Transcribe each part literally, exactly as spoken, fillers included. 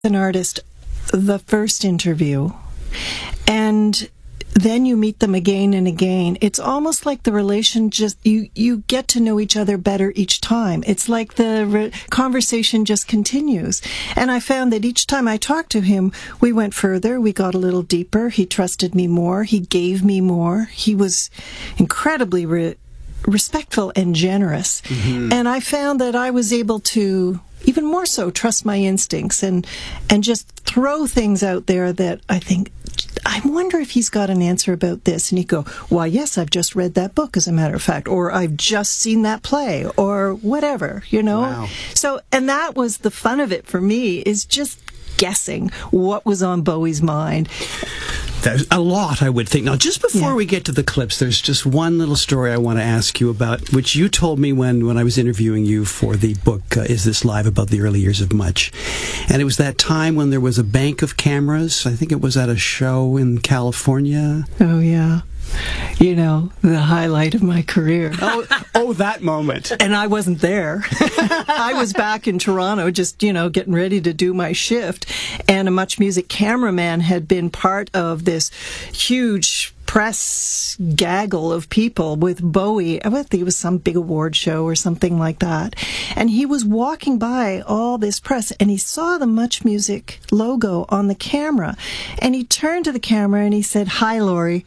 an artist the first interview, and then you meet them again and again. It's almost like the relation just, you, you get to know each other better each time. It's like the re- conversation just continues. And I found that each time I talked to him, we went further, we got a little deeper, he trusted me more, he gave me more, he was incredibly re- respectful and generous. Mm-hmm. And I found that I was able to, even more so, trust my instincts and, and just throw things out there that I think, I wonder if he's got an answer about this. And he'd go, why, yes, I've just read that book, as a matter of fact, or I've just seen that play, or whatever, you know? Wow. So, and that was the fun of it for me, is just guessing what was on Bowie's mind. There's a lot, I would think. Now, just before Yeah. we get to the clips, there's just one little story I want to ask you about, which you told me when, when I was interviewing you for the book, uh, Is This Live?, about the early years of Much. And it was that time when there was a bank of cameras. I think it was at a show in California. Oh, yeah. You know, the highlight of my career. Oh, oh, that moment. And I wasn't there. I was back in Toronto just, you know, getting ready to do my shift. And a Much Music cameraman had been part of this huge press gaggle of people with Bowie. I think it was some big award show or something like that. And he was walking by all this press, and he saw the Much Music logo on the camera. And he turned to the camera and he said, "Hi, Laurie."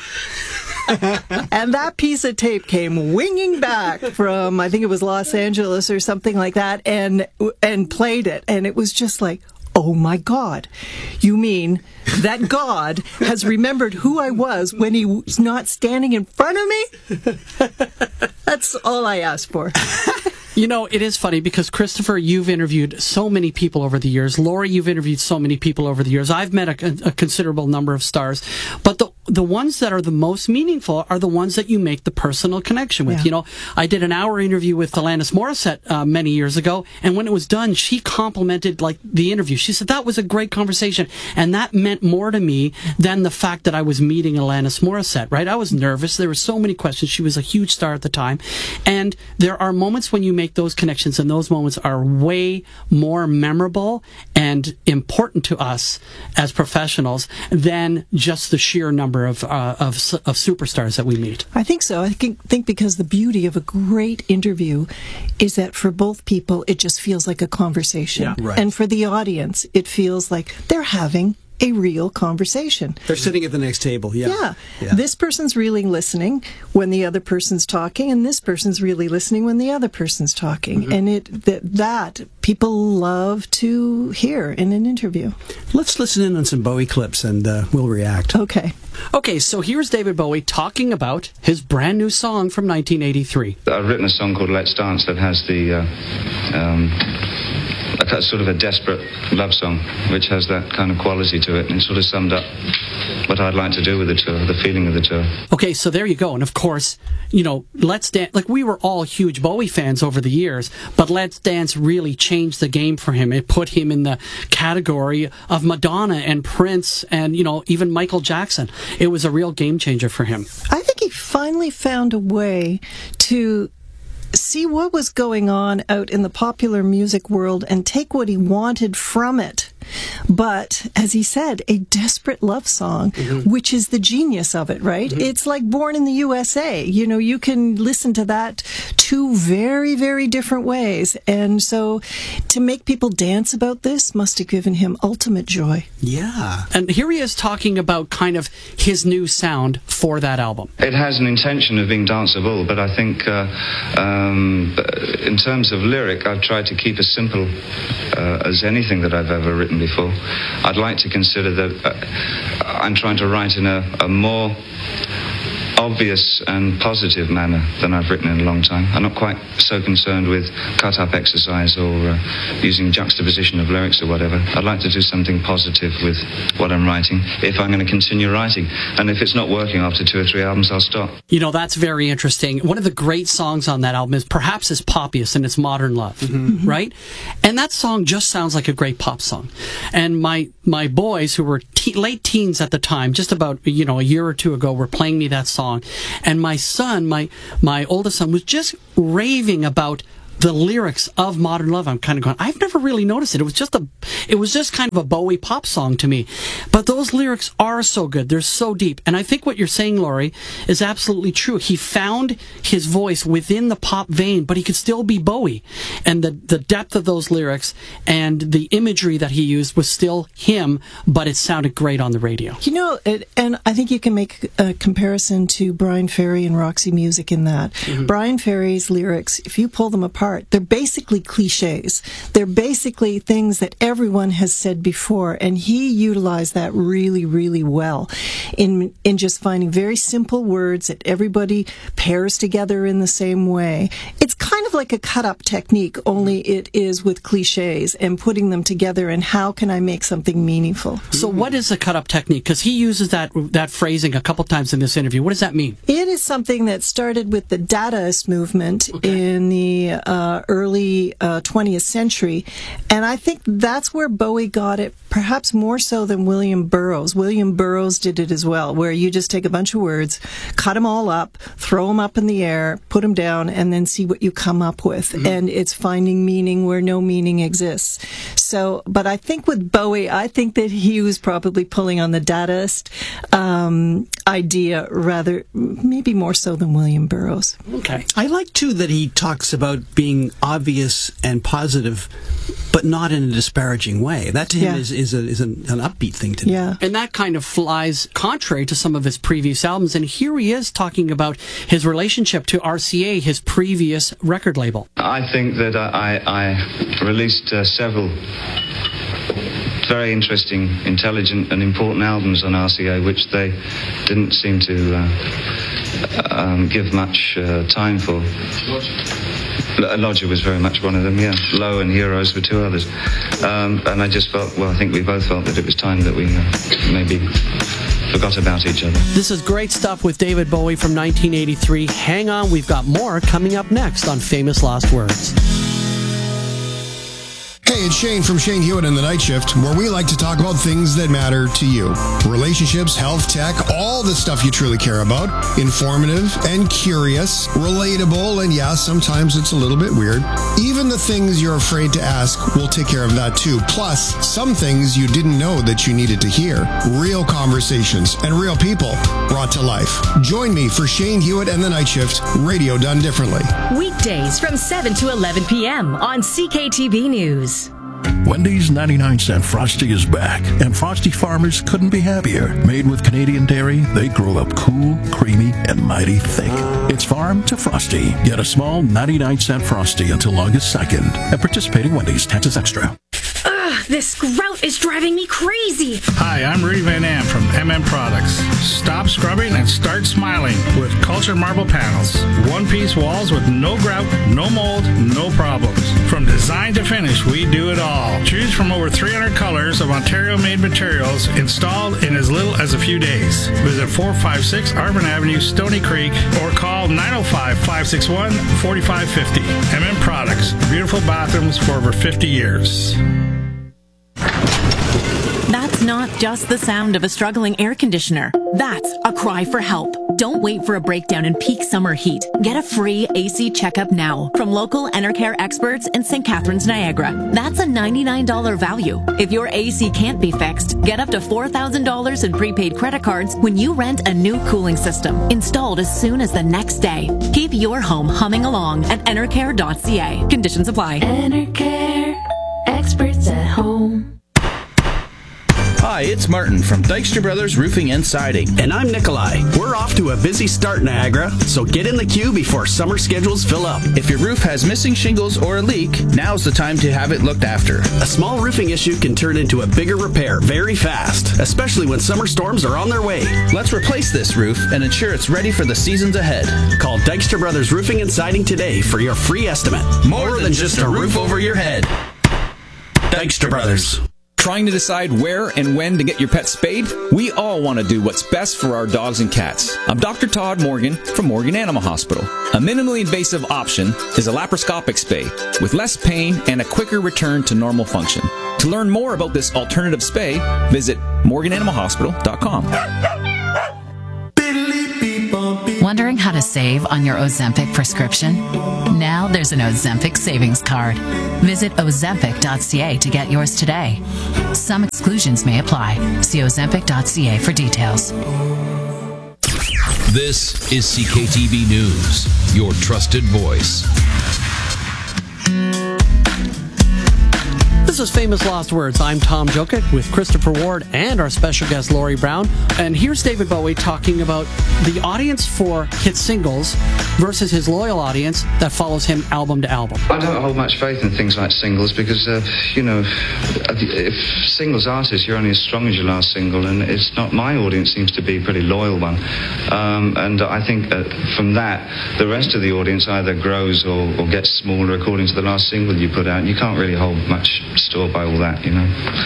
And that piece of tape came winging back from, I think it was Los Angeles or something like that, and and played it. And it was just like, oh my God, you mean that God has remembered who I was when he was not standing in front of me? That's all I asked for. You know, it is funny because, Christopher, you've interviewed so many people over the years. Laurie, you've interviewed so many people over the years. I've met a, a considerable number of stars. But the the ones that are the most meaningful are the ones that you make the personal connection with. Yeah. You know, I did an hour interview with Alanis Morissette uh, many years ago, and when it was done, she complimented, like, the interview. She said, that was a great conversation, and that meant more to me than the fact that I was meeting Alanis Morissette, right? I was nervous. There were so many questions. She was a huge star at the time. And there are moments when you make those connections, and those moments are way more memorable and important to us as professionals than just the sheer number of uh, of, of superstars that we meet. I think so. I think, think because the beauty of a great interview is that for both people, it just feels like a conversation. Yeah, right. And for the audience, it feels like they're having a real conversation. They're sitting at the next table, yeah. Yeah. Yeah. This person's really listening when the other person's talking, and this person's really listening when the other person's talking. Mm-hmm. And it that, that people love to hear in an interview. Let's listen in on some Bowie clips, and uh, we'll react. Okay. Okay, so here's David Bowie talking about his brand new song from nineteen eighty-three. I've written a song called Let's Dance that has the... Uh, um, a sort of a desperate love song, which has that kind of quality to it, and it sort of summed up what I'd like to do with the tour, the feeling of the tour. Okay, so there you go. And of course, you know, Let's Dance, like, we were all huge Bowie fans over the years, but Let's Dance really changed the game for him. It put him in the category of Madonna and Prince and, you know, even Michael Jackson. It was a real game changer for him. I think he finally found a way to see what was going on out in the popular music world and take what he wanted from it. But, as he said, a desperate love song, mm-hmm. which is the genius of it, right? Mm-hmm. It's like Born in the U S A. You know, you can listen to that two very, very different ways. And so to make people dance about this must have given him ultimate joy. Yeah. And here he is talking about kind of his new sound for that album. It has an intention of being danceable, but I think uh, um, in terms of lyric, I've tried to keep as simple uh, as anything that I've ever written before. I'd like to consider that uh, I'm trying to write in a, a more obvious and positive manner than I've written in a long time. I'm not quite so concerned with cut-up exercise or uh, using juxtaposition of lyrics or whatever. I'd like to do something positive with what I'm writing if I'm going to continue writing. And if it's not working after two or three albums, I'll stop. You know, that's very interesting. One of the great songs on that album is perhaps his poppiest, and it's Modern Love, mm-hmm. right? And that song just sounds like a great pop song. And my my boys, who were te- late teens at the time, just about, you know, a year or two ago, were playing me that song. And my son, my my oldest son, was just raving about the lyrics of Modern Love, I'm kind of going, I've never really noticed it. It was just a, it was just kind of a Bowie pop song to me. But those lyrics are so good. They're so deep. And I think what you're saying, Laurie, is absolutely true. He found his voice within the pop vein, but he could still be Bowie. And the, the depth of those lyrics and the imagery that he used was still him, but it sounded great on the radio. You know, it, and I think you can make a comparison to Brian Ferry and Roxy Music in that. Mm-hmm. Brian Ferry's lyrics, if you pull them apart, they're basically cliches. They're basically things that everyone has said before, and he utilized that really, really well in in just finding very simple words that everybody pairs together in the same way. It's kind of like a cut-up technique, only it is with cliches and putting them together, and how can I make something meaningful? So what is a cut-up technique? Because he uses that that phrasing a couple times in this interview. What does that mean? It is something that started with the Dadaist movement okay. in the uh, early uh, twentieth century, and I think that's where Bowie got it, perhaps more so than William Burroughs. William Burroughs did it as well, where you just take a bunch of words, cut them all up, throw them up in the air, put them down, and then see what you come up with. Mm-hmm. And it's finding meaning where no meaning exists. So, but I think with Bowie, I think that he was probably pulling on the Dadaist um, idea rather, maybe more so than William Burroughs. Okay. I like, too, that he talks about being obvious and positive, but not in a disparaging way. That to him yeah. is, is, a, is an, an upbeat thing to do. Yeah. And that kind of flies contrary to some of his previous albums. And here he is talking about his relationship to R C A, his previous record label. I think that I, I released uh, several very interesting, intelligent and important albums on R C A, which they didn't seem to uh, um, give much uh, time for. Lodger was very much one of them, yeah. Low and Heroes were two others. Um, and I just felt, well, I think we both felt that it was time that we uh, maybe forgot about each other. This is great stuff with David Bowie from nineteen eighty-three. Hang on, we've got more coming up next on Famous Last Words. Hey, it's Shane from Shane Hewitt and the Night Shift, where we like to talk about things that matter to you. Relationships, health, tech, all the stuff you truly care about. Informative and curious, relatable, and yeah, sometimes it's a little bit weird. Even the things you're afraid to ask, we'll take care of that too. Plus, some things you didn't know that you needed to hear. Real conversations and real people brought to life. Join me for Shane Hewitt and the Night Shift, radio done differently. Weekdays from seven to eleven p.m. on C K T V News. Wendy's ninety-nine cent Frosty is back, and Frosty farmers couldn't be happier. Made with Canadian dairy, they grow up cool, creamy, and mighty thick. It's farm to Frosty. Get a small ninety-nine cent Frosty until August second at participating Wendy's. Taxes extra. Ugh, this grout is driving me crazy. Hi, I'm Rudy Van Am from M M Products. Stop scrubbing and start smiling with Culture Marble Panels. One-piece walls with no grout, no mold, no problems. From design to finish, we do it all. Choose from over three hundred colors of Ontario-made materials installed in as little as a few days. Visit four five six Arvin Avenue, Stony Creek, or call nine oh five, five six one, four five five oh. M M Products. Beautiful bathrooms for over fifty years. That's not just the sound of a struggling air conditioner. That's a cry for help. Don't wait for a breakdown in peak summer heat. Get a free A C checkup now from local Enercare experts in Saint Catharines, Niagara. That's a ninety-nine dollars value. If your A C can't be fixed, get up to four thousand dollars in prepaid credit cards when you rent a new cooling system, installed as soon as the next day. Keep your home humming along at enercare dot c a. Conditions apply. Enercare, experts at home. Hi, it's Martin from Dykstra Brothers Roofing and Siding. And I'm Nikolai. We're off to a busy start, Niagara, so get in the queue before summer schedules fill up. If your roof has missing shingles or a leak, now's the time to have it looked after. A small roofing issue can turn into a bigger repair very fast, especially when summer storms are on their way. Let's replace this roof and ensure it's ready for the seasons ahead. Call Dykstra Brothers Roofing and Siding today for your free estimate. More, More than, than just a roof over your head. Dykstra Brothers. Trying to decide where and when to get your pet spayed? We all want to do what's best for our dogs and cats. I'm Doctor Todd Morgan from Morgan Animal Hospital. A minimally invasive option is a laparoscopic spay with less pain and a quicker return to normal function. To learn more about this alternative spay, visit morgan animal hospital dot com. Wondering how to save on your Ozempic prescription? Now there's an Ozempic savings card. Visit ozempic dot c a to get yours today. Some exclusions may apply. See ozempic dot c a for details. This is C K T V News, your trusted voice. This is Famous Lost Words. I'm Tom Jokic with Christopher Ward and our special guest, Laurie Brown. And here's David Bowie talking about the audience for hit singles versus his loyal audience that follows him album to album. I don't hold much faith in things like singles because, uh, you know, if singles artists, you're only as strong as your last single, and it's not, my audience seems to be a pretty loyal one. Um, and I think uh, from that, the rest of the audience either grows or, or gets smaller according to the last single you put out. You can't really hold much store by all that, you know.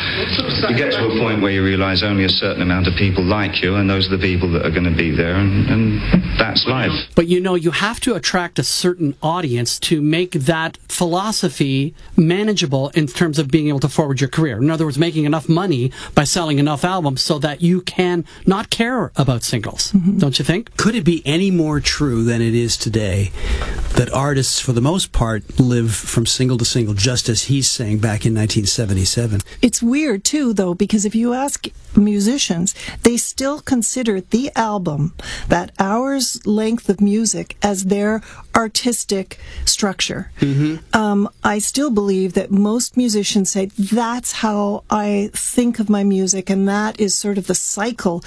You get to a point where you realise only a certain amount of people like you, and those are the people that are going to be there, and, and that's life. But you know, you have to attract a certain audience to make that philosophy manageable in terms of being able to forward your career. In other words, making enough money by selling enough albums so that you can not care about singles. Mm-hmm. Don't you think? Could it be any more true than it is today that artists, for the most part, live from single to single, just as he's saying back in nineteen seventy-seven? It's weird, too, though, because if you ask musicians, they still consider the album, that hour's length of music, as their artistic structure. Mm-hmm. Um, I still believe that most musicians say, that's how I think of my music, and that is sort of the cycle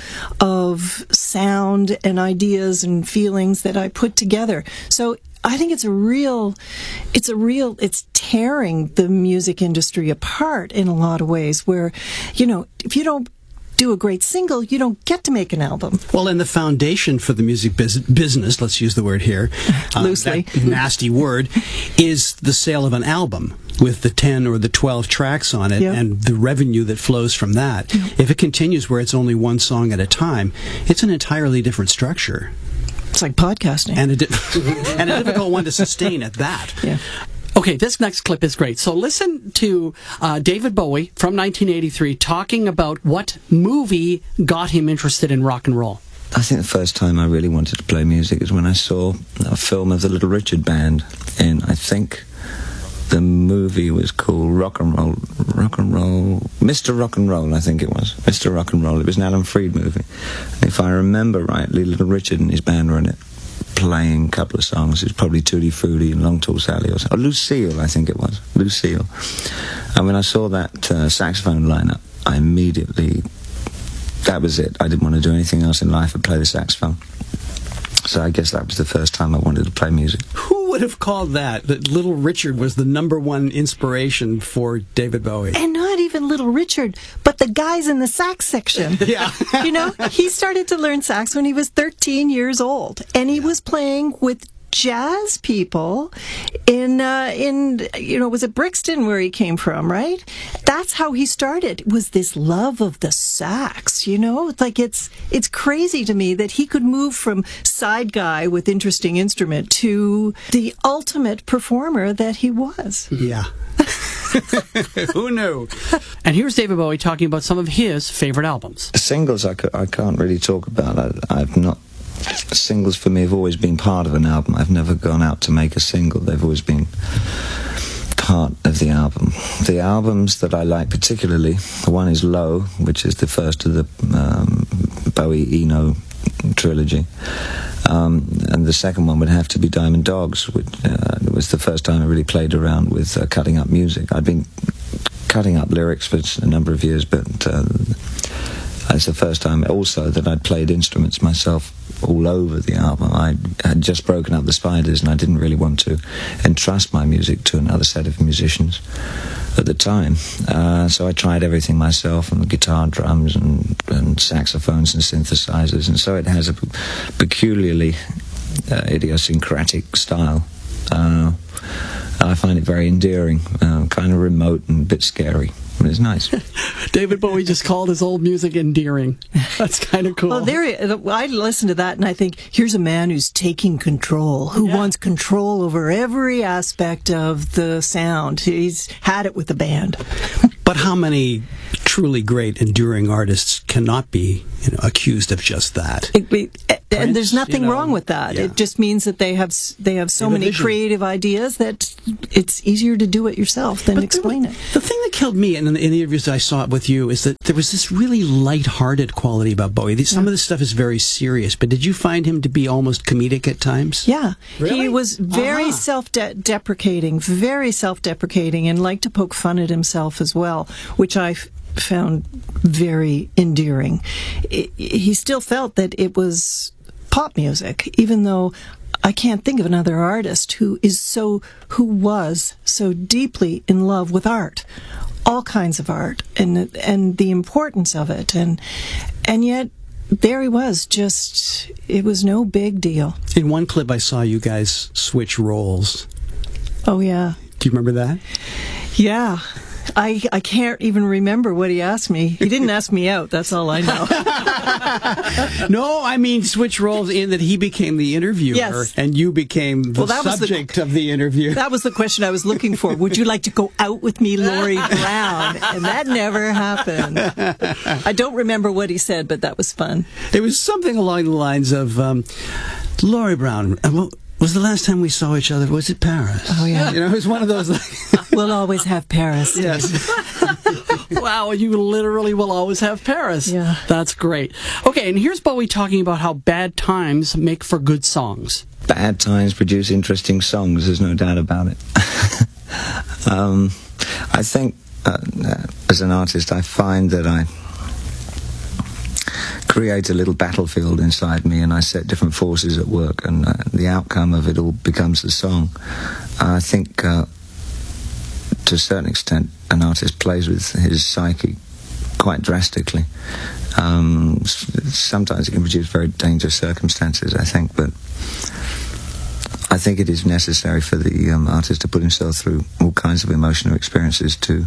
of sound and ideas and feelings that I put together. So I think it's a real, it's a real, it's tearing the music industry apart in a lot of ways where, you know, if you don't do a great single, you don't get to make an album. Well, and the foundation for the music bus- business, let's use the word here, uh, loosely, that nasty word, is the sale of an album with the ten or the twelve tracks on it, yep, and the revenue that flows from that. Yep. If it continues where it's only one song at a time, it's an entirely different structure. It's like podcasting. And a, di- and a difficult one to sustain at that. Yeah. Okay, this next clip is great. So listen to uh, David Bowie from nineteen eighty-three talking about what movie got him interested in rock and roll. I think the first time I really wanted to play music is when I saw a film of the Little Richard Band, and I think the movie was called Rock and Roll, Rock and Roll, Mister Rock and Roll, I think it was. Mister Rock and Roll. It was an Alan Freed movie. And if I remember rightly, Little Richard and his band were in it, playing a couple of songs. It was probably Tutti Frutti and Long Tall Sally or something. Oh, Lucille, I think it was. Lucille. And when I saw that uh, saxophone lineup, I immediately, that was it. I didn't want to do anything else in life but play the saxophone. So I guess that was the first time I wanted to play music. Who would have called that? That Little Richard was the number one inspiration for David Bowie. And not even Little Richard, but the guys in the sax section. Yeah. You know, he started to learn sax when he was thirteen years old. And he was playing with jazz people in, uh, in you know, was it Brixton where he came from, right? That's how he started, was this love of the sax, you know? It's like, it's, it's crazy to me that he could move from side guy with interesting instrument to the ultimate performer that he was. Yeah. Who knew? And here's David Bowie talking about some of his favorite albums. Singles I, c- I can't really talk about. I, I've not... Singles for me have always been part of an album. I've never gone out to make a single. They've always been part of the album. The albums that I like particularly, one is Low, which is the first of the um, Bowie Eno trilogy. Um, and the second one would have to be Diamond Dogs, which uh, was the first time I really played around with uh, cutting up music. I'd been cutting up lyrics for a number of years, but uh, it's the first time also that I'd played instruments myself all over the album. I had just broken up the Spiders, and I didn't really want to entrust my music to another set of musicians at the time. Uh, so I tried everything myself, and the guitar, drums, and, and saxophones and synthesizers, and so it has a peculiarly uh, idiosyncratic style. Uh, I find it very endearing, uh, kind of remote and a bit scary. But it's nice. David Bowie just called his old music endearing. That's kind of cool. Well, there, I listen to that and I think, here's a man who's taking control, who yeah. wants control over every aspect of the sound. He's had it with the band. But how many truly great, enduring artists cannot be, you know, accused of just that? It, it, and there's nothing you know, wrong with that. yeah. It just means that they have s- they have so They have a many vision. creative ideas that it's easier to do it yourself than But explain the, it. The thing that killed me in, in the interviews I saw with you is that there was this really light-hearted quality about Bowie. These- Some of this stuff is very serious, but did you find him to be almost comedic at times? Yeah, Really? he was very Uh-huh. self-deprecating, very self-deprecating, and liked to poke fun at himself as well, which I f- found very endearing. I he still felt that it was pop music, even though I can't think of another artist who is so, who was so deeply in love with art, all kinds of art, and and the importance of it, and and yet there he was, just, it was no big deal. In one clip I saw you guys switch roles. Oh yeah. Do you remember that? Yeah. I, I can't even remember what he asked me. He didn't ask me out, that's all I know. No, I mean switch roles in that he became the interviewer Yes. and you became the Well, that was the- subject of the interview. That was the question I was looking for. Would you like to go out with me, Laurie Brown? And that never happened. I don't remember what he said, but that was fun. It was something along the lines of, um, Laurie Brown, uh, what was the last time we saw each other? Was it Paris? Oh, yeah. You know, it was one of those. Like, We'll always have Paris. yes. Wow, you literally will always have Paris. Yeah. That's great. Okay, and here's Bowie talking about how bad times make for good songs. Bad times produce interesting songs, there's no doubt about it. um, I think, uh, as an artist, I find that I create a little battlefield inside me, and I set different forces at work, and uh, the outcome of it all becomes the song. I think, uh, to a certain extent, an artist plays with his psyche quite drastically. Um, s- sometimes it can produce very dangerous circumstances, I think, but I think it is necessary for the um, artist to put himself through all kinds of emotional experiences to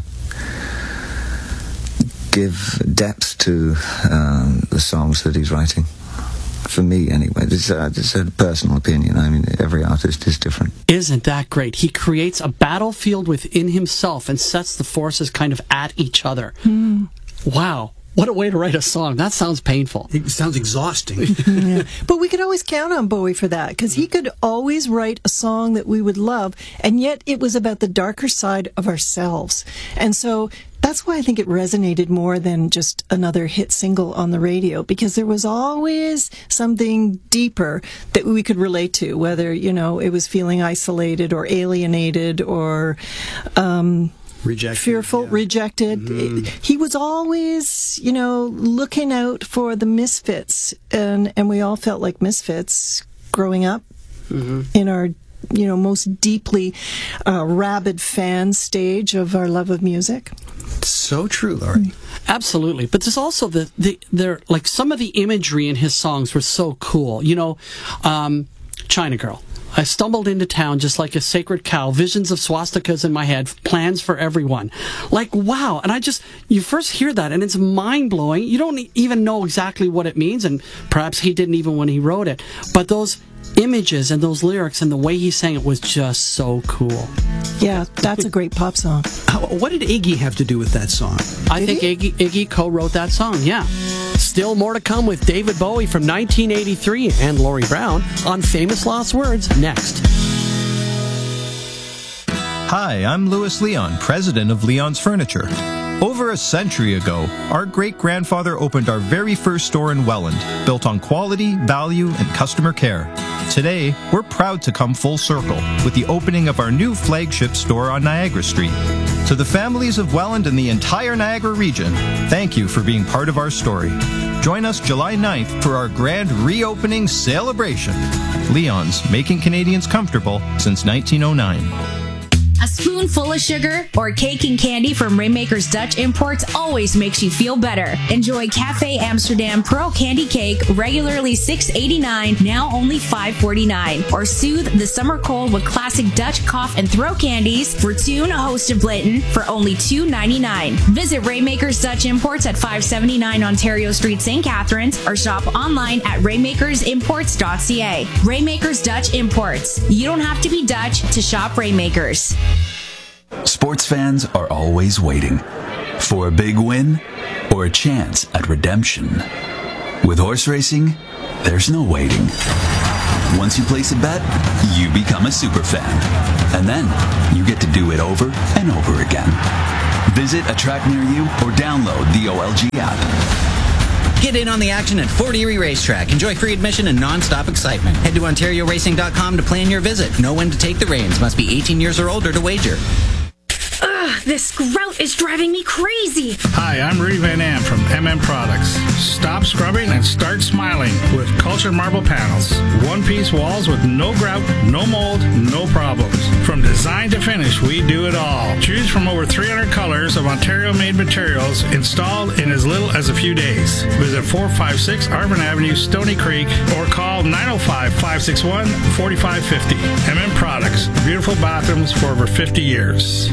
give depth to um, the songs that he's writing. For me, anyway. This is, a, this is a personal opinion. I mean, every artist is different. Isn't that great? He creates a battlefield within himself and sets the forces kind of at each other. Hmm. Wow. What a way to write a song. That sounds painful. It sounds exhausting. Yeah. But we could always count on Bowie for that, because he could always write a song that we would love, and yet it was about the darker side of ourselves. And so that's why I think it resonated more than just another hit single on the radio, because there was always something deeper that we could relate to, whether, you know, it was feeling isolated or alienated or um Rejected, fearful, yeah. rejected. Mm. He was always, you know, looking out for the misfits, and and we all felt like misfits growing up Mm-hmm. in our, you know, most deeply uh, rabid fan stage of our love of music. So true, Laurie. Absolutely. But there's also the, the there like some of the imagery in his songs were so cool. You know, um, China Girl. I stumbled into town just like a sacred cow, visions of swastikas in my head, plans for everyone. Like, wow. And I just, you first hear that and it's mind-blowing. You don't even know exactly what it means, and perhaps he didn't even when he wrote it. But those images and those lyrics and the way he sang it was just so cool. Yeah, that's a great pop song. How, what did Iggy have to do with that song? I think Iggy, Iggy co-wrote that song, yeah. Still more to come with David Bowie from nineteen eighty-three and Laurie Brown on Famous Lost Words next. Hi, I'm Louis Leon, president of Leon's Furniture. Over a century ago, our great-grandfather opened our very first store in Welland, built on quality, value, and customer care. Today, we're proud to come full circle with the opening of our new flagship store on Niagara Street. To the families of Welland and the entire Niagara region, thank you for being part of our story. Join us July ninth for our grand reopening celebration. Leon's, making Canadians comfortable since nineteen oh nine. A spoonful of sugar or cake and candy from Rainmaker's Dutch Imports always makes you feel better. Enjoy Cafe Amsterdam Pearl Candy Cake, regularly six eighty-nine, now only five forty-nine. Or soothe the summer cold with classic Dutch cough and throat candies, Fortune Host of Blinton, for only two ninety-nine. Visit Rainmaker's Dutch Imports at five seventy-nine Ontario Street, Saint Catharines, or shop online at rainmakers imports dot c a. Rainmaker's Dutch Imports. You don't have to be Dutch to shop Rainmakers. Sports fans are always waiting for a big win or a chance at redemption. With horse racing, there's no waiting. Once you place a bet, you become a super fan. And then you get to do it over and over again. Visit a track near you or download the O L G app. Get in on the action at Fort Erie Racetrack. Enjoy free admission and non-stop excitement. Head to Ontario Racing dot com to plan your visit. Know when to take the reins. Must be eighteen years or older to wager. Ugh, this grout is driving me crazy. Hi, I'm Rudy Van Am from M M Products. Stop scrubbing and start smiling with Culture Marble Panels. One-piece walls with no grout, no mold, no problems. From design to finish, we do it all. Choose from over three hundred colors of Ontario-made materials installed in as little as a few days. Visit four five six Arvin Avenue, Stony Creek, or call nine oh five, five six one, four five five oh. M M Products. Beautiful bathrooms for over fifty years.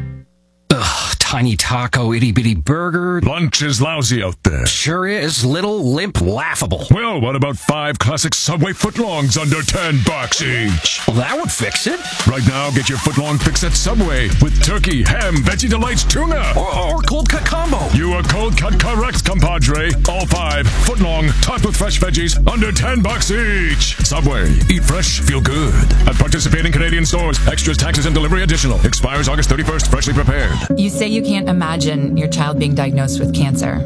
Ugh, tiny taco, itty-bitty burger. Lunch is lousy out there. Sure is. Little, limp, laughable. Well, what about five classic Subway footlongs under ten bucks each? Well, that would fix it. Right now, get your footlong fix at Subway with turkey, ham, veggie delights, tuna. Or, or cold cut combo. You are cold cut correct, compadre. All five footlong, topped with fresh veggies, under ten bucks each. Subway. Eat fresh, feel good. At participating Canadian stores. Extras, taxes, and delivery additional. Expires August thirty-first. Freshly prepared. You say you can't imagine your child being diagnosed with cancer,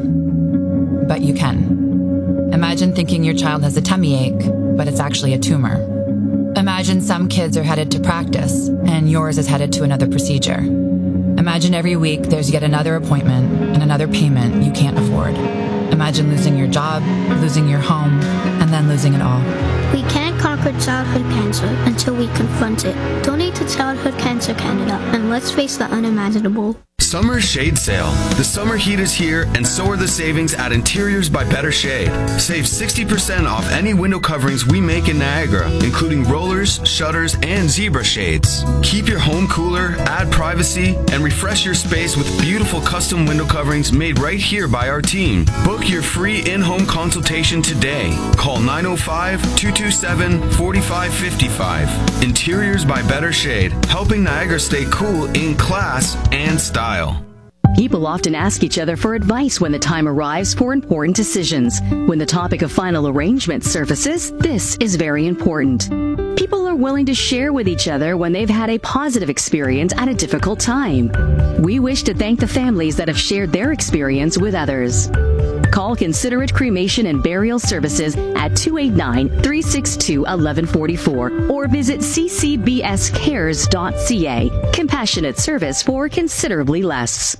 but you can. Imagine thinking your child has a tummy ache, but it's actually a tumor. Imagine some kids are headed to practice, and yours is headed to another procedure. Imagine every week there's yet another appointment and another payment you can't afford. Imagine losing your job, losing your home, and then losing it all. We can't conquer childhood cancer until we confront it. Donate to Childhood Cancer Canada, and let's face the unimaginable. Summer shade sale. The summer heat is here, and so are the savings at Interiors by Better Shade. Save sixty percent off any window coverings we make in Niagara, including rollers, shutters, and zebra shades. Keep your home cooler, add privacy, and refresh your space with beautiful custom window coverings made right here by our team. Book your free in-home consultation today. Call nine oh five, two two seven, four five five five. Interiors by Better Shade, helping Niagara stay cool in class and style. People often ask each other for advice when the time arrives for important decisions. When the topic of final arrangement surfaces, this is very important. People are willing to share with each other when they've had a positive experience at a difficult time. We wish to thank the families that have shared their experience with others. Call Considerate Cremation and Burial Services at two eight nine, three six two, one one four four or visit c c b s cares dot c a. Compassionate service for considerably less.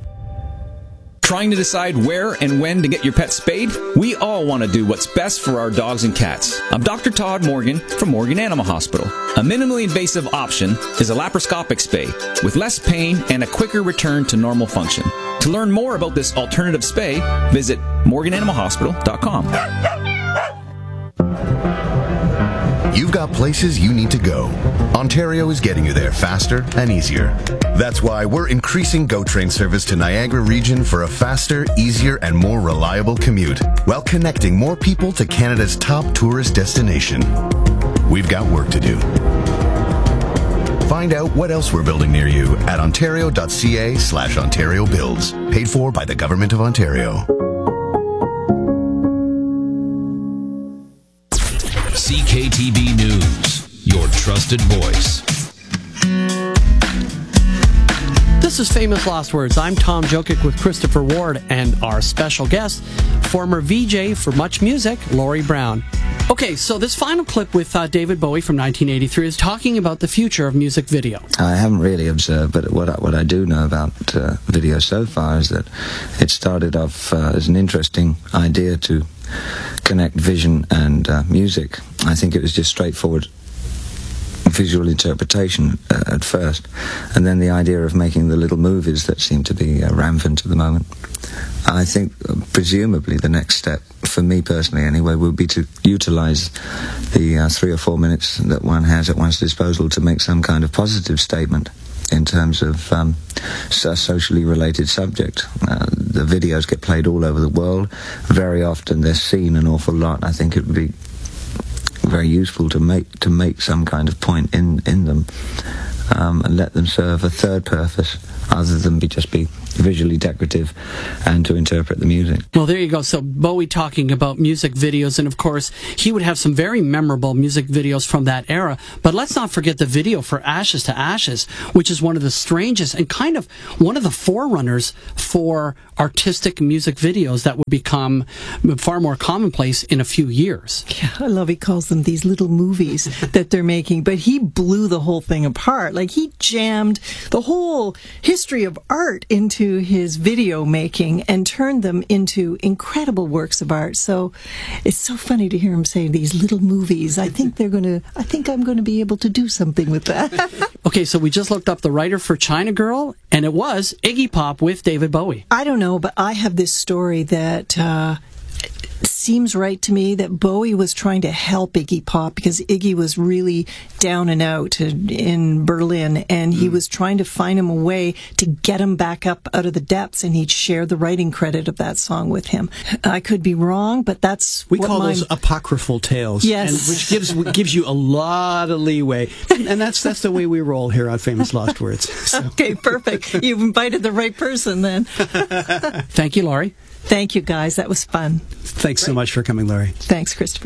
Trying to decide where and when to get your pet spayed? We all want to do what's best for our dogs and cats. I'm Doctor Todd Morgan from Morgan Animal Hospital. A minimally invasive option is a laparoscopic spay with less pain and a quicker return to normal function. To learn more about this alternative spay, visit morgan animal hospital dot com. You've got places you need to go. Ontario is getting you there faster and easier. That's why we're increasing GO Train service to Niagara region for a faster, easier, and more reliable commute, while connecting more people to Canada's top tourist destination. We've got work to do. Find out what else we're building near you at ontario dot c a slash Ontario Builds. Paid for by the Government of Ontario. C K T B News, your trusted voice. This is Famous Last Words. I'm Tom Jokic with Christopher Ward and our special guest, former V J for Much Music, Laurie Brown. Okay, so this final clip with uh, David Bowie from nineteen eighty-three is talking about the future of music video. I haven't really observed, but what I, what I do know about uh, video so far is that it started off uh, as an interesting idea to connect vision and uh, music. I think it was just straightforward visual interpretation uh, at first, and then the idea of making the little movies that seem to be uh, rampant at the moment. I think uh, presumably the next step, for me personally anyway, would be to utilize the uh, three or four minutes that one has at one's disposal to make some kind of positive statement in terms of um, a socially related subject. Uh, the videos get played all over the world. Very often they're seen an awful lot. I think it would be very useful to make to make some kind of point in in them, um, and let them serve a third purpose, other than be just be visually decorative and to interpret the music. Well, there you go. So Bowie talking about music videos, and of course, he would have some very memorable music videos from that era. But let's not forget the video for Ashes to Ashes, which is one of the strangest and kind of one of the forerunners for artistic music videos that would become far more commonplace in a few years. Yeah, I love he calls them these little movies that they're making, but he blew the whole thing apart. Like, he jammed the whole history of art into his video making and turned them into incredible works of art. So it's so funny to hear him say these little movies. I think they're going to, I think I'm going to be able to do something with that. Okay, so we just looked up the writer for China Girl, and it was Iggy Pop with David Bowie. I don't know, but I have this story that uh, seems right to me, that Bowie was trying to help Iggy Pop because Iggy was really down and out in Berlin, and he mm. was trying to find him a way to get him back up out of the depths, and he'd share the writing credit of that song with him. I could be wrong, but that's we what call my... those apocryphal tales. Yes, and which gives gives you a lot of leeway, and that's that's the way we roll here on Famous Lost Words. So. Okay, perfect. You've invited the right person then. Thank you, Laurie. Thank you, guys. That was fun. Thanks Great. so much for coming, Laurie. Thanks, Christopher.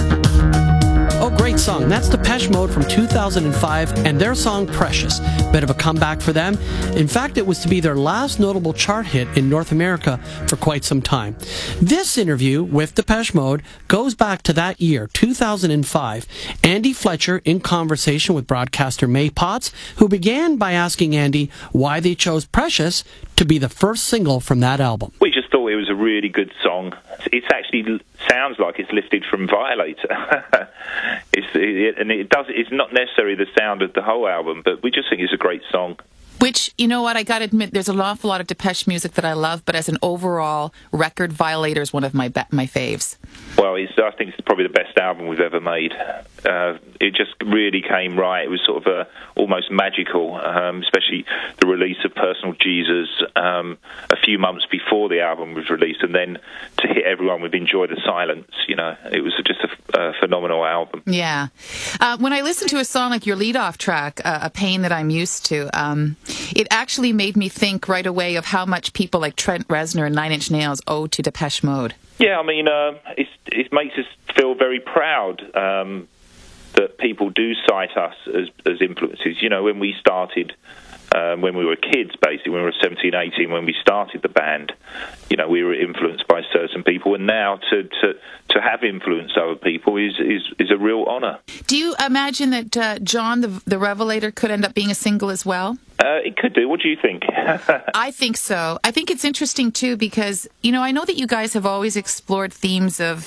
Oh, great song. That's Depeche Mode from two thousand five and their song Precious. Bit of a comeback for them. In fact, it was to be their last notable chart hit in North America for quite some time. This interview with Depeche Mode goes back to that year, two thousand five. Andy Fletcher in conversation with broadcaster May Potts, who began by asking Andy why they chose Precious to be the first single from that album. We just thought it was a really good song. It actually sounds like it's lifted from Violator. it's, it, and it does. It's not necessarily the sound of the whole album, but we just think it's a great song. Which, you know what, I got to admit, there's an awful lot of Depeche music that I love, but as an overall record, Violator is one of my be- my faves. Well, it's, I think it's probably the best album we've ever made. Uh, it just really came right. It was sort of a, almost magical, um, especially the release of Personal Jesus um, a few months before the album was released, and then to hit everyone with Enjoy the Silence. You know, it was just a, a phenomenal album. Yeah. Uh, when I listen to a song like your lead-off track, uh, A Pain That I'm Used To, um, it actually made me think right away of how much people like Trent Reznor and Nine Inch Nails owe to Depeche Mode. Yeah, I mean, uh, it's, it makes us feel very proud um, that people do cite us as, as influences. You know, when we started, um, when we were kids, basically, when we were seventeen, eighteen, when we started the band, you know, we were influenced by certain people, and now to to, to have influenced other people is, is, is a real honour. Do you imagine that uh, John the, the Revelator could end up being a single as well? Uh, it could do. What do you think? I think so. I think it's interesting, too, because, you know, I know that you guys have always explored themes of,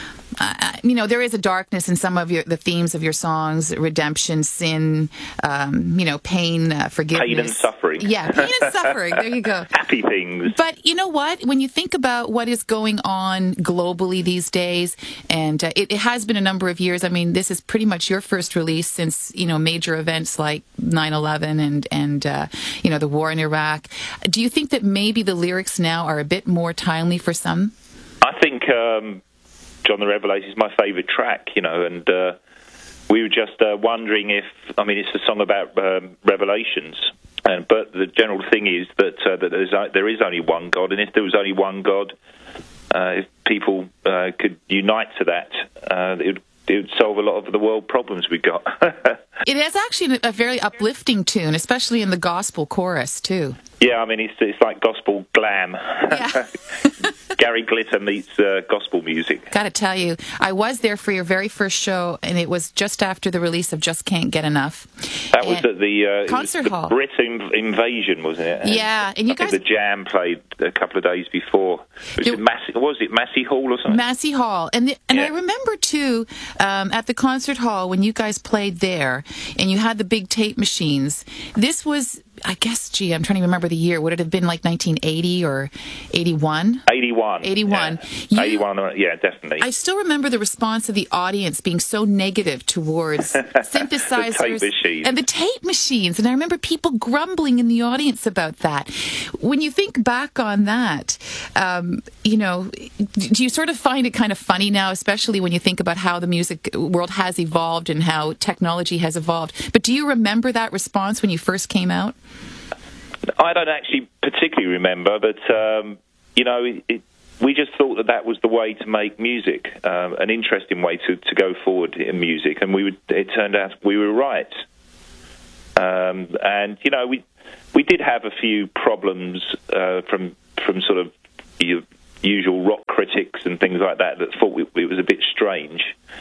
uh, you know, there is a darkness in some of your the themes of your songs, redemption, sin, um, you know, pain, uh, forgiveness. Pain and suffering. Yeah, pain and suffering. There you go. Happy things. But you know what? When you think about what is going on globally these days, and uh, it, it has been a number of years. I mean, this is pretty much your first release since, you know, major events like nine eleven and, and uh, you know, the war in Iraq. Do you think that maybe the lyrics now are a bit more timely for some? I think... Um John the Revelator is my favourite track, you know, and uh, we were just uh, wondering if, I mean, it's a song about um, revelations, and, but the general thing is that, uh, that there's, uh, there is only one God, and if there was only one God, uh, if people uh, could unite to that, uh, it would it would solve a lot of the world problems we got. It is actually a very uplifting tune, especially in the gospel chorus, too. Yeah, I mean, it's it's like gospel glam. Yeah. Gary Glitter meets uh, gospel music. Got to tell you, I was there for your very first show, and it was just after the release of Just Can't Get Enough. That was at the uh, concert it was the hall. Brit inv- Invasion, wasn't it? Yeah, and you I guys. think the Jam played a couple of days before. Was it Massey, was it Massey Hall or something? Massey Hall, and the, and yeah. I remember too um, at the concert hall when you guys played there, and you had the big tape machines. This was. I guess, gee, I'm trying to remember the year. Would it have been like nineteen eighty or eighty-one? eighty-one. eighty-one. Yeah, you, eighty-one, yeah, definitely. I still remember the response of the audience being so negative towards synthesizers the tape machines. and the tape machines. And I remember people grumbling in the audience about that. When you think back on that, um, you know, do you sort of find it kind of funny now, especially when you think about how the music world has evolved and how technology has evolved? But do you remember that response when you first came out? I don't actually particularly remember, but um, you know, it, it, we just thought that that was the way to make music, um, an interesting way to, to go forward in music, and we would, it turned out we were right. Um, and you know, we we did have a few problems uh, from from sort of usual rock critics and things like that that thought we, it was a bit strange.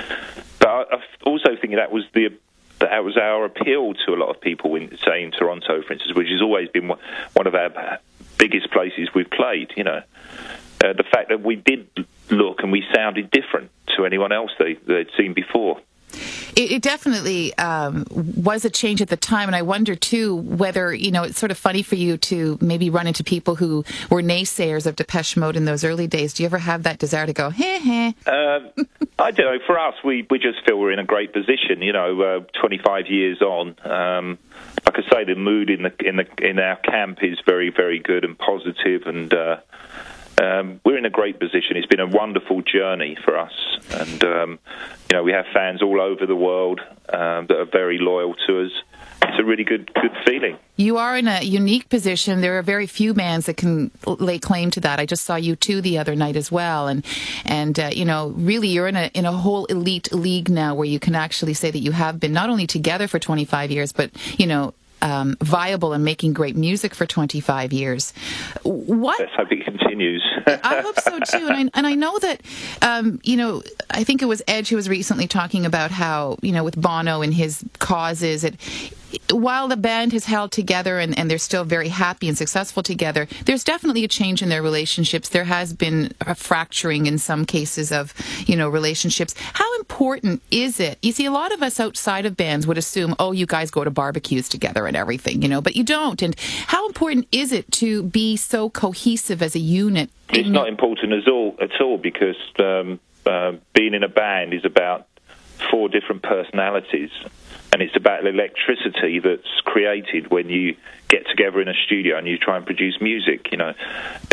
But I, I also think that was the that was our appeal to a lot of people in, say, in Toronto, for instance, which has always been one of our biggest places we've played, you know. Uh, the fact that we did look and we sounded different to anyone else they, they'd seen before. It, it definitely um, was a change at the time, and I wonder, too, whether, you know, it's sort of funny for you to maybe run into people who were naysayers of Depeche Mode in those early days. Do you ever have that desire to go, heh, heh? Uh, I don't know. For us, we, we just feel we're in a great position, you know, uh, twenty-five years on. Um, like I say, the mood in the in the in our camp is very, very good and positive, and uh, um, we're in a great position. It's been a wonderful journey for us, and um, you know, we have fans all over the world um, that are very loyal to us. It's a really good good feeling. You are in a unique position. There are very few bands that can lay claim to that. I just saw U two the other night as well, and and uh, you know, really, you're in a in a whole elite league now where you can actually say that you have been not only together for twenty-five years, but you know. Um, viable and making great music for twenty-five years. What? Let's hope it continues. I hope so too, and I, and I know that, um, you know, I think it was Edge who was recently talking about how, you know, with Bono and his causes, it, while the band has held together and, and they're still very happy and successful together, there's definitely a change in their relationships. There has been a fracturing in some cases of, you know, relationships. How important is it? You see, a lot of us outside of bands would assume, oh, you guys go to barbecues together and everything, you know, but you don't. And how important is it to be so cohesive as a unit? It's not important at all, at all because um, uh, being in a band is about four different personalities. And it's about the electricity that's created when you get together in a studio and you try and produce music. You know, uh,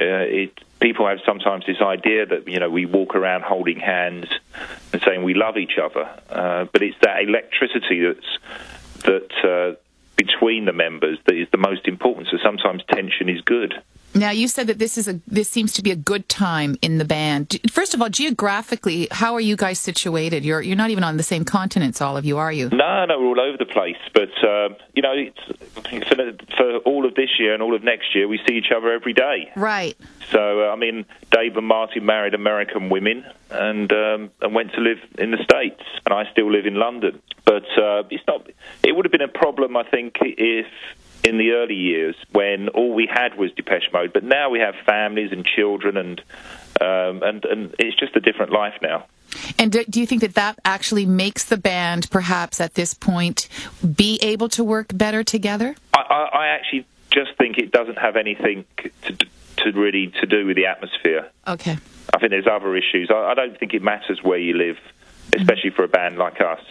it, people have sometimes this idea that, you know, we walk around holding hands and saying we love each other, uh, but it's that electricity that's that uh, between the members that is the most important. So sometimes tension is good. Now, you said that this is a this seems to be a good time in the band. First of all, geographically, how are you guys situated? You're you're not even on the same continents, all of you, are you? No, no, we're all over the place. But uh, you know, it's, for, for all of this year and all of next year, we see each other every day. Right. So uh, I mean, Dave and Martin married American women and um, and went to live in the States, and I still live in London. But uh, it's not. It would have been a problem, I think, if in the early years when all we had was Depeche Mode, but now we have families and children, and um, and and it's just a different life now. And do, do you think that that actually makes the band, perhaps at this point, be able to work better together? I, I, I actually just think it doesn't have anything to to really to do with the atmosphere. Okay. I think there's other issues. I, I don't think it matters where you live, especially mm-hmm. for a band like us.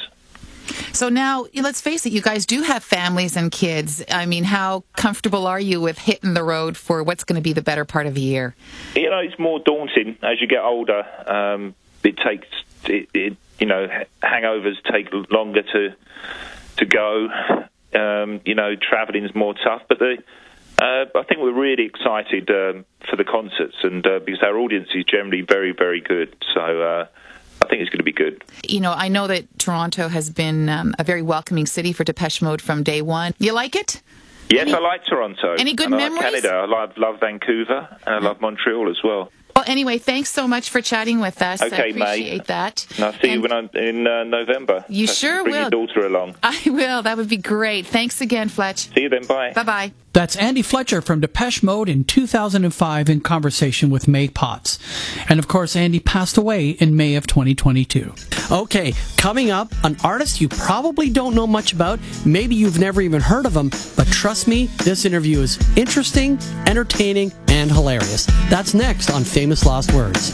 So now, let's face it, you guys do have families and kids. I mean, how comfortable are you with hitting the road for what's going to be the better part of the year? You know, it's more daunting as you get older. Um, it takes, it, it, you know, hangovers take longer to to go. Um, you know, travelling's more tough. But the, uh, I think we're really excited um, for the concerts, and uh, because our audience is generally very, very good. So uh, I think it's going to be good. You know, I know that Toronto has been um, a very welcoming city for Depeche Mode from day one. You like it? Yes, any, I like Toronto. Any good and I memories? like Canada. I love, love Vancouver, and I love Montreal as well. Well, anyway, thanks so much for chatting with us. Okay, I appreciate May. that. And I'll see and you when I'm in uh, November. You so sure bring will. Bring your daughter along. I will. That would be great. Thanks again, Fletch. See you then. Bye. Bye-bye. That's Andy Fletcher from Depeche Mode in two thousand five in conversation with May Potts. And of course, Andy passed away in May of twenty twenty-two. Okay, coming up, an artist you probably don't know much about. Maybe you've never even heard of him, but trust me, this interview is interesting, entertaining, and hilarious. That's next on Famous Last Words.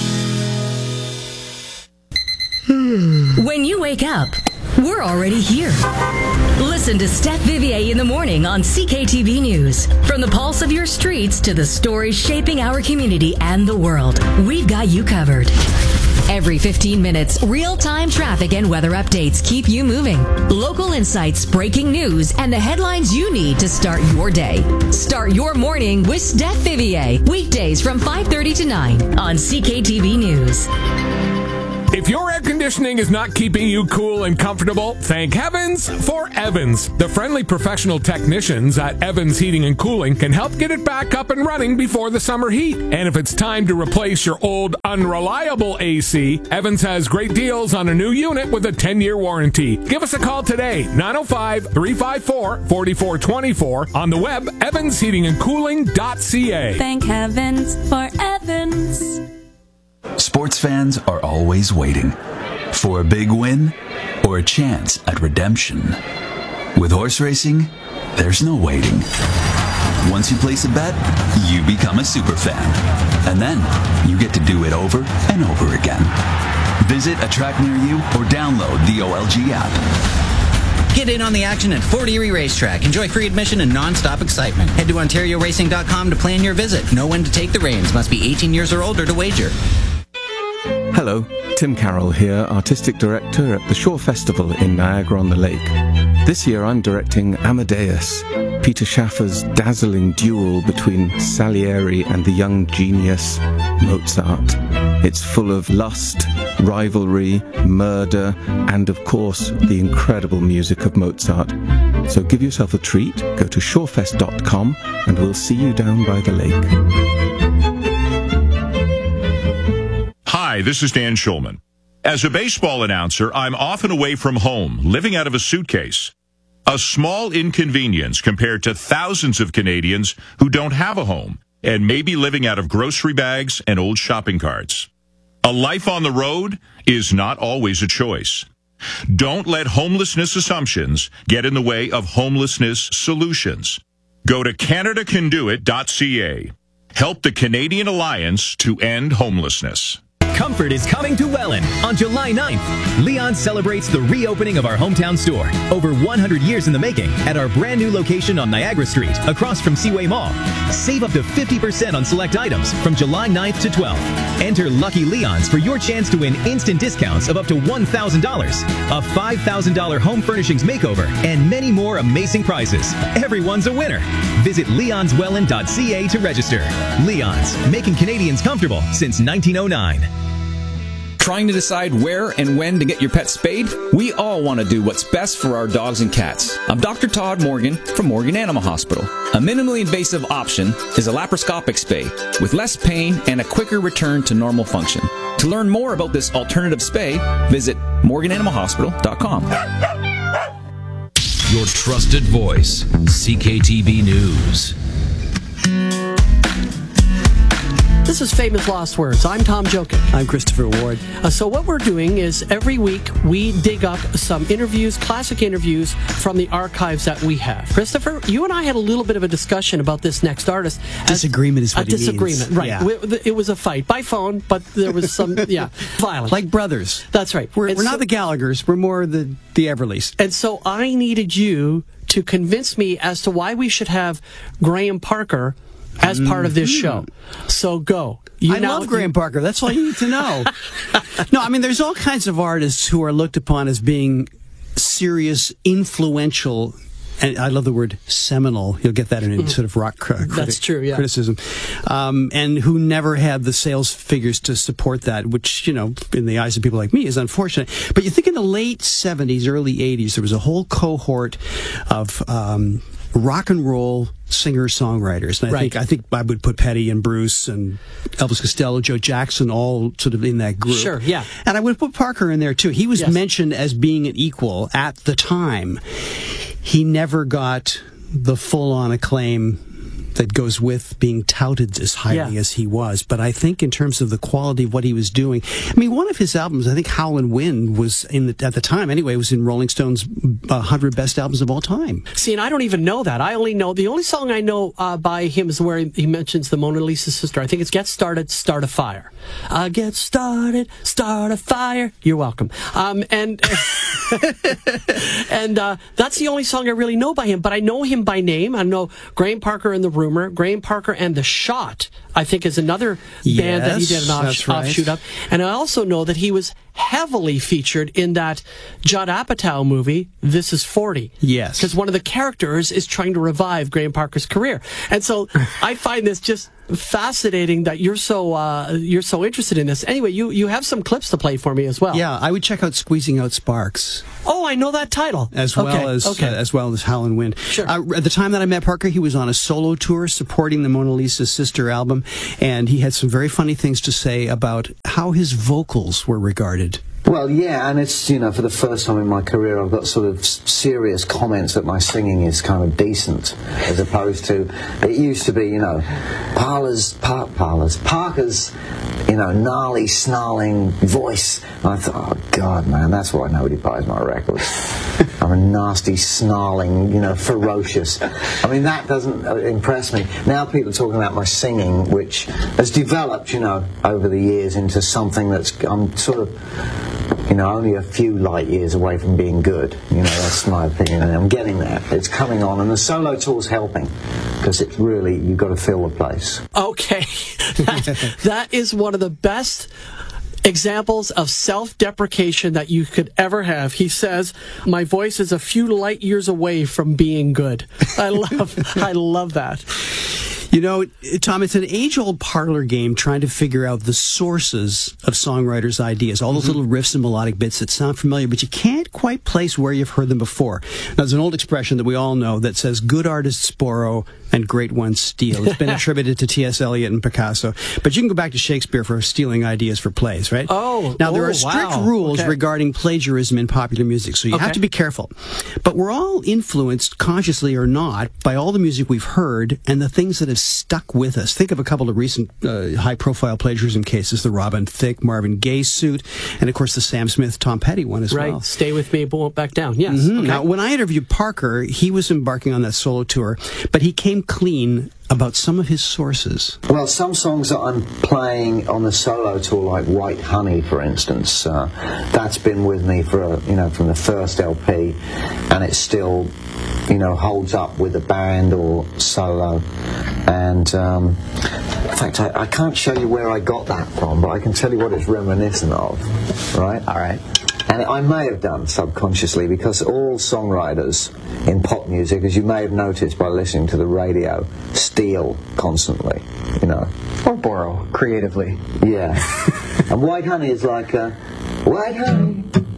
When you wake up, we're already here. Listen to Steph Vivier in the morning on C K T V News. From the pulse of your streets to the stories shaping our community and the world, we've got you covered. Every fifteen minutes, real-time traffic and weather updates keep you moving. Local insights, breaking news, and the headlines you need to start your day. Start your morning with Steph Vivier. Weekdays from five thirty to nine on C K T V News. If your air conditioning is not keeping you cool and comfortable, thank heavens for Evans. The friendly professional technicians at Evans Heating and Cooling can help get it back up and running before the summer heat. And if it's time to replace your old unreliable A C, Evans has great deals on a new unit with a ten-year warranty. Give us a call today, nine oh five, three five four, four four two four, on the web, evans heating and cooling dot c a. Thank heavens for Evans. Sports fans are always waiting for a big win or a chance at redemption. With horse racing, there's no waiting. Once you place a bet, you become a super fan. And then you get to do it over and over again. Visit a track near you or download the O L G app. Get in on the action at Fort Erie Racetrack. Enjoy free admission and non-stop excitement. Head to ontario racing dot com to plan your visit. Know when to take the reins. Must be eighteen years or older to wager. Hello, Tim Carroll here, Artistic Director at the Shore Festival in Niagara-on-the-Lake. This year I'm directing Amadeus, Peter Schaffer's dazzling duel between Salieri and the young genius Mozart. It's full of lust, rivalry, murder, and of course the incredible music of Mozart. So give yourself a treat, go to shorefest dot com and we'll see you down by the lake. Hi, this is Dan Schulman. As a baseball announcer, I'm often away from home, living out of a suitcase. A small inconvenience compared to thousands of Canadians who don't have a home and may be living out of grocery bags and old shopping carts. A life on the road is not always a choice. Don't let homelessness assumptions get in the way of homelessness solutions. Go to canada can do it dot c a. Help the Canadian Alliance to End Homelessness. Comfort is coming to Welland on July ninth. Leon celebrates the reopening of our hometown store, over one hundred years in the making, at our brand new location on Niagara Street, across from Seaway Mall. Save up to fifty percent on select items from July ninth to twelfth. Enter Lucky Leons for your chance to win instant discounts of up to one thousand dollars, a five thousand dollars home furnishings makeover, and many more amazing prizes. Everyone's a winner. Visit leons welland dot c a to register. Leon's, making Canadians comfortable since nineteen oh nine. Trying to decide where and when to get your pet spayed? We all want to do what's best for our dogs and cats. I'm Doctor Todd Morgan from Morgan Animal Hospital. A minimally invasive option is a laparoscopic spay with less pain and a quicker return to normal function. To learn more about this alternative spay, visit morgan animal hospital dot com. Your trusted voice, C K T V News. This is Famous Lost Words. I'm Tom Jokic. I'm Christopher Ward. Uh, so what we're doing is every week we dig up some interviews, classic interviews from the archives that we have. Christopher, you and I had a little bit of a discussion about this next artist. Disagreement is what a he disagreement, means. right? Yeah. We, it was a fight by phone, but there was some, yeah, violence. Like brothers. That's right. We're, we're so, not the Gallaghers. We're more the the Everleys. And so I needed you to convince me as to why we should have Graham Parker as part of this show. So go. You I now, love Graham Parker. That's all you need to know. No, I mean, there's all kinds of artists who are looked upon as being serious, influential, and I love the word seminal. You'll get that in any sort of rock cri- That's criti- true, yeah. criticism. Um, and who never had the sales figures to support that, which, you know, in the eyes of people like me is unfortunate. But you think in the late seventies, early eighties, there was a whole cohort of um, rock and roll singer-songwriters. And I Right. think I think I would put Petty and Bruce and Elvis Costello, Joe Jackson, all sort of in that group. Sure, yeah. And I would put Parker in there, too. He was Yes. mentioned as being an equal at the time. He never got the full-on acclaim that goes with being touted as highly Yeah. as he was. But I think in terms of the quality of what he was doing, I mean, one of his albums, I think Howlin' Wind was, in the, at the time anyway, was in Rolling Stone's one hundred best albums of all time. See, and I don't even know that. I only know, the only song I know uh, by him is where he, he mentions the Mona Lisa sister. I think it's Get Started, Start a Fire. Uh, get started, start a fire. You're welcome. Um, and and uh, that's the only song I really know by him. But I know him by name. I know Graham Parker and the Rumors. Rumor, Graham Parker, and The Shot, I think, is another band that he did an off- that's right. offshoot of. And I also know that he was heavily featured in that Judd Apatow movie, This Is forty. Yes. Because one of the characters is trying to revive Graham Parker's career. And so I find this just fascinating that you're so uh, you're so interested in this. Anyway, you, you have some clips to play for me as well. Yeah, I would check out Squeezing Out Sparks. Oh, I know that title. As well okay. as okay. uh, as well as Howlin' Wind. Sure. Uh, at the time that I met Parker, he was on a solo tour supporting the Mona Lisa Sister album, and he had some very funny things to say about how his vocals were regarded. Well, yeah, and it's, you know, for the first time in my career, I've got sort of serious comments that my singing is kind of decent, as opposed to, it used to be, you know, Parler's, Park Parler's, Parker's, you know, gnarly, snarling voice. And I thought, oh, God, man, that's why nobody buys my records. I'm a nasty, snarling, you know, ferocious. I mean, that doesn't impress me. Now people are talking about my singing, which has developed, you know, over the years into something that's, I'm sort of, you know, only a few light years away from being good. You know, that's my opinion, and I'm getting there. It's coming on, and the solo tour's helping, because it's really, you've got to fill the place. Okay. that, that is one of the best examples of self-deprecation that you could ever have. He says, my voice is a few light years away from being good. I love, I love that. You know, Tom, it's an age-old parlor game trying to figure out the sources of songwriters' ideas, all those mm-hmm. little riffs and melodic bits that sound familiar, but you can't quite place where you've heard them before. Now, there's an old expression that we all know that says, good artists borrow and great ones steal. It's been attributed to T S Eliot and Picasso, but you can go back to Shakespeare for stealing ideas for plays, right? Oh, now there oh, are strict wow. rules okay. regarding plagiarism in popular music, so you okay. have to be careful. But we're all influenced, consciously or not, by all the music we've heard and the things that have stuck with us. Think of a couple of recent uh, high-profile plagiarism cases: the Robin Thicke, Marvin Gaye suit, and of course the Sam Smith, Tom Petty one as right. well. Right, Stay With Me, but won't back down. Yes. Mm-hmm. Okay. Now, when I interviewed Parker, he was embarking on that solo tour, but he came clean about some of his sources. Well, some songs that I'm playing on the solo tour, like White Honey, for instance, uh, that's been with me for a, you know, from the first L P, and it still, you know, holds up with the band or solo. And um, in fact, I, I can't show you where I got that from, but I can tell you what it's reminiscent of. Right? All right. And I may have done subconsciously, because all songwriters in pop music, as you may have noticed by listening to the radio, steal constantly, you know. Or borrow creatively. Yeah. And White Honey is like, uh, White Honey,